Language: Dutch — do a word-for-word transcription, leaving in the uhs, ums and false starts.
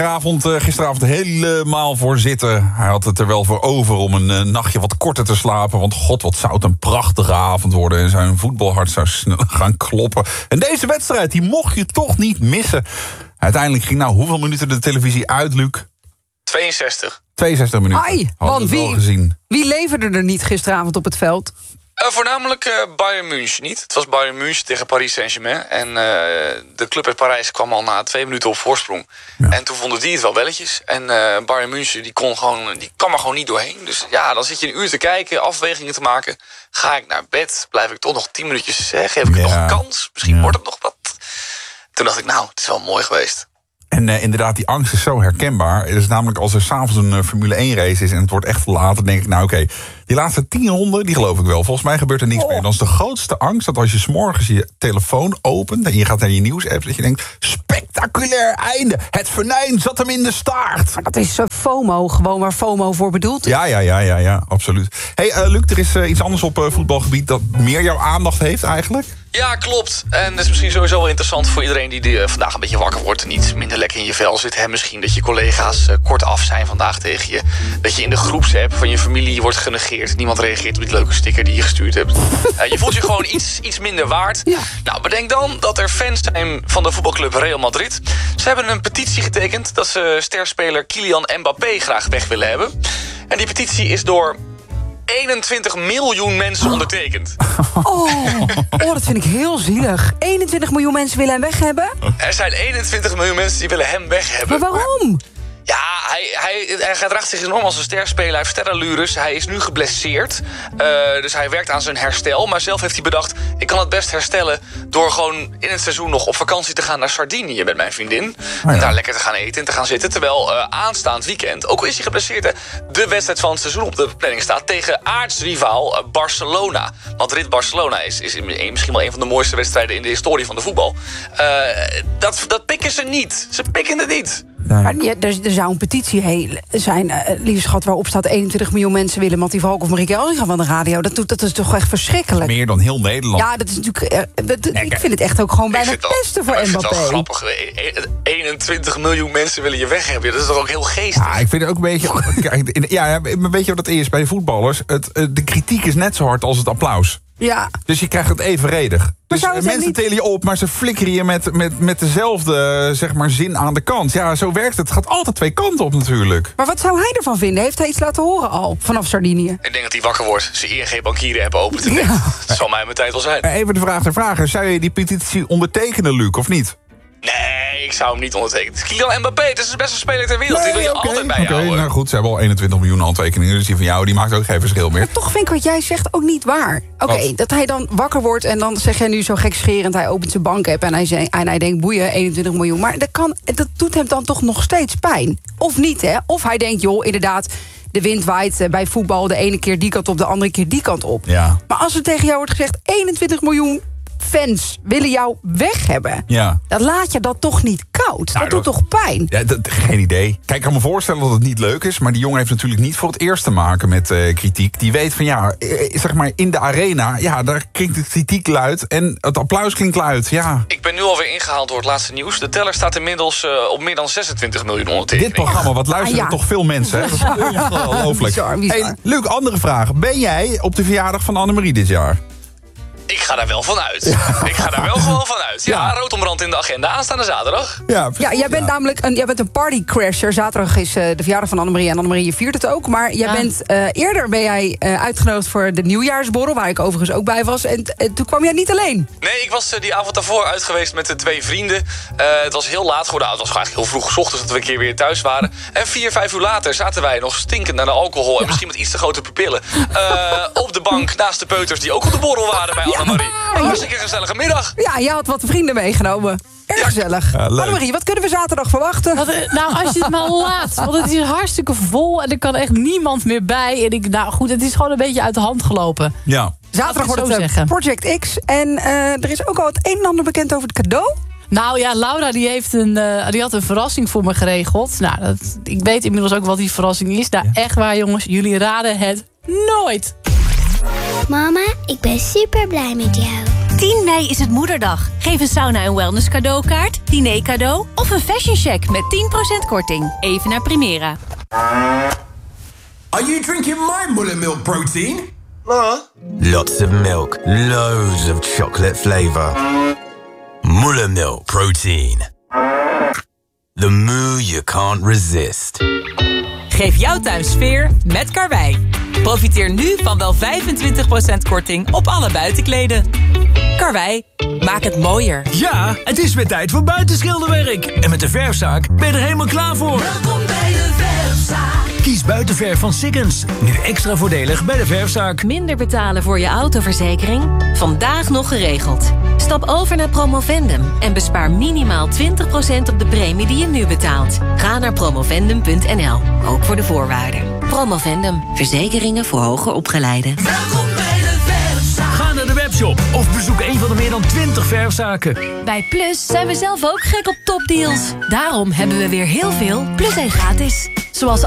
Gisteravond, uh, gisteravond helemaal voor zitten. Hij had het er wel voor over om een uh, nachtje wat korter te slapen. Want god, wat zou het een prachtige avond worden. En zijn voetbalhart zou snel gaan kloppen. En deze wedstrijd, die mocht je toch niet missen. Uiteindelijk ging nou hoeveel minuten de televisie uit, Luc? tweeënzestig. tweeënzestig minuten. Ai, want wie, gezien. wie leverde er niet gisteravond op het veld? Uh, voornamelijk uh, Bayern München niet. Het was Bayern München tegen Paris Saint-Germain. En uh, de club uit Parijs kwam al na twee minuten op voorsprong. Ja. En toen vonden die het wel belletjes. En uh, Bayern München die kon, gewoon, die kwam er gewoon niet doorheen. Dus ja, dan zit je een uur te kijken, afwegingen te maken. Ga ik naar bed? Blijf ik toch nog tien minuutjes? Hè? Geef ik ja. nog een kans? Misschien ja. wordt het nog wat. Toen dacht ik, nou, het is wel mooi geweest. En uh, inderdaad, die angst is zo herkenbaar. Het is namelijk als er s'avonds een uh, Formule één race is en het wordt echt laat, dan denk ik, nou oké, okay, die laatste tien ronden, die geloof ik wel. Volgens mij gebeurt er niks oh. meer. Dan is de grootste angst dat als je 's morgens je telefoon opent en je gaat naar je nieuws-app, dat je denkt, spectaculair einde. Het venijn zat hem in de staart. Maar dat is uh, FOMO, gewoon waar FOMO voor bedoeld is. Ja, ja, ja, ja, ja, absoluut. Hey, uh, Luc, er is uh, iets anders op uh, voetbalgebied dat meer jouw aandacht heeft eigenlijk. Ja, klopt. En dat is misschien sowieso wel interessant voor iedereen die, die uh, vandaag een beetje wakker wordt en niet minder lekker in je vel zit. Hè? Misschien dat je collega's uh, kort af zijn vandaag tegen je. Dat je in de groepsapp van je familie wordt genegeerd. Niemand reageert op die leuke sticker die je gestuurd hebt. Uh, je voelt je gewoon iets, iets minder waard. Ja. Nou, bedenk dan dat er fans zijn van de voetbalclub Real Madrid. Ze hebben een petitie getekend dat ze sterspeler Kylian Mbappé graag weg willen hebben. En die petitie is door eenentwintig miljoen mensen ondertekend. Oh, oh, dat vind ik heel zielig. eenentwintig miljoen mensen willen hem weg hebben? Er zijn eenentwintig miljoen mensen die willen hem weg hebben. Maar waarom? Ja, hij, hij, hij gedraagt zich enorm als een sterspeler. Hij heeft sterrenallures. Hij is nu geblesseerd. Uh, dus hij werkt aan zijn herstel. Maar zelf heeft hij bedacht, ik kan het best herstellen door gewoon in het seizoen nog op vakantie te gaan naar Sardinië met mijn vriendin. Oh ja. En daar lekker te gaan eten en te gaan zitten. Terwijl uh, aanstaand weekend, ook al is hij geblesseerd, hè, de wedstrijd van het seizoen op de planning staat tegen aartsrivaal uh, Barcelona. Madrid-Barcelona is, is misschien wel een van de mooiste wedstrijden in de historie van de voetbal. Uh, dat, dat pikken ze niet. Ze pikken het niet. Nee. Maar ja, er, er zou een petitie heel zijn, uh, lieve schat, waarop staat eenentwintig miljoen mensen willen Mattie Valk of Marieke Elsinga van de radio. Dat, doet, dat is toch echt verschrikkelijk. Meer dan heel Nederland. Ja, dat is natuurlijk. Uh, dat, nee, ik vind het echt ook gewoon bijna het beste voor Mbappé. Dat is wel grappig. eenentwintig miljoen mensen willen je weg hebben. Dat is toch ook heel geestig. Ja, ik vind het ook een beetje. Ja, weet je wat het is bij de voetballers? Het, de kritiek is net zo hard als het applaus. Ja. Dus je krijgt het evenredig. Dus mensen niet telen je op, maar ze flikkeren je met, met, met dezelfde zeg maar, zin aan de kant. Ja, zo werkt het. Het gaat altijd twee kanten op natuurlijk. Maar wat zou hij ervan vinden? Heeft hij iets laten horen al vanaf Sardinië? Ik denk dat hij wakker wordt. Zijn I N G-bankieren hebben open te nemen. Ja. Dat zal mij mijn tijd wel zijn. Even de vraag ter vragen. Zou je die petitie ondertekenen, Luc, of niet? Nee, ik zou hem niet ondertekenen. Het is Kylian Mbappé, het is de beste speler ter wereld. Nee, die wil je okay, altijd bij okay. jou. Nou goed, ze hebben al eenentwintig miljoen handtekeningen. Dus die van jou, die maakt ook geen verschil meer. Maar toch vind ik wat jij zegt ook niet waar. Oké, okay, dat hij dan wakker wordt en dan zeg jij nu zo gekscherend, hij opent zijn bankapp en hij, zegt, en hij denkt, boeien, eenentwintig miljoen. Maar dat, kan, dat doet hem dan toch nog steeds pijn. Of niet, hè? Of hij denkt, joh, inderdaad, de wind waait bij voetbal de ene keer die kant op, de andere keer die kant op. Ja. Maar als er tegen jou wordt gezegd, eenentwintig miljoen fans willen jou weg hebben, ja. dan laat je dat toch niet koud. Nou, dat doet toch pijn? Ja, dat, geen idee. Kijk, ik kan me voorstellen dat het niet leuk is, maar die jongen heeft natuurlijk niet voor het eerst te maken met uh, kritiek. Die weet van ja, zeg maar in de arena, ja, daar klinkt de kritiek luid en het applaus klinkt luid. Ja. Ik ben nu alweer ingehaald door het laatste nieuws. De teller staat inmiddels uh, op meer dan zesentwintig miljoen ondertekeningen. Dit programma, wat luisteren ah, ja. toch veel mensen, hè? Dat is ongelooflijk. Bizar, bizar. Hey, Luc, andere vraag. Ben jij op de verjaardag van Annemarie dit jaar? Ik ga daar wel van uit. Ja. Ik ga daar wel gewoon van uit. Ja, ja. Rood omrand in de agenda. Aanstaande zaterdag. Ja, ja jij bent ja. namelijk een, jij bent een partycrasher. Zaterdag is uh, de verjaardag van Annemarie. En Annemarie, je viert het ook. Maar jij ja. bent, uh, eerder ben jij uh, uitgenodigd voor de nieuwjaarsborrel. Waar ik overigens ook bij was. En uh, toen kwam jij niet alleen. Nee, ik was uh, die avond daarvoor uit geweest met de twee vrienden. Uh, het was heel laat geworden. Het was eigenlijk heel vroeg 's ochtends dat we een keer weer thuis waren. En vier, vijf uur later zaten wij nog stinkend naar de alcohol. Ja. En misschien met iets te grote pupillen. Uh, op de bank naast de peuters die ook op de borrel waren bij Annemarie. Ja. Was een gezellige middag. Ja, je had wat vrienden meegenomen. Erg ja. gezellig. Ja, Annemarie, wat kunnen we zaterdag verwachten? Wat, nou, als je het maar laat. Want het is hartstikke vol en er kan echt niemand meer bij. En ik, nou goed, het is gewoon een beetje uit de hand gelopen. Ja. Zaterdag wordt het zeggen. Project X. En uh, er is ook al het een en ander bekend over het cadeau. Nou ja, Laura die heeft een, uh, die had een verrassing voor me geregeld. Nou, dat, ik weet inmiddels ook wat die verrassing is. Nou, ja. echt waar jongens, jullie raden het nooit. Mama, ik ben super blij met jou. tien mei is het Moederdag. Geef een sauna- en wellness cadeaukaart, diner cadeau of een fashion check met tien procent korting. Even naar Primera. Are you drinking my Mullet Milk protein? No. Lots of milk, loads of chocolate flavor. Mullet Milk protein. The moo you can't resist. Geef jouw tuin sfeer met Karwei. Profiteer nu van wel vijfentwintig procent korting op alle buitenkleden. Karwei, maak het mooier. Ja, het is weer tijd voor buitenschilderwerk. En met de verfzaak ben je er helemaal klaar voor. Welkom bij de verfzaak. Kies buitenverf van Sikkens. Nu extra voordelig bij de verfzaak. Minder betalen voor je autoverzekering? Vandaag nog geregeld. Stap over naar Promovendum en bespaar minimaal twintig procent op de premie die je nu betaalt. Ga naar promovendum punt n l, ook voor de voorwaarden. Promovendum, verzekeringen voor hoger opgeleiden. Welkom bij de verfzaak. Ga naar de webshop of bezoek een van de meer dan twintig verfzaken. Bij Plus zijn we zelf ook gek op topdeals. Daarom hebben we weer heel veel Plus één gratis. Zoals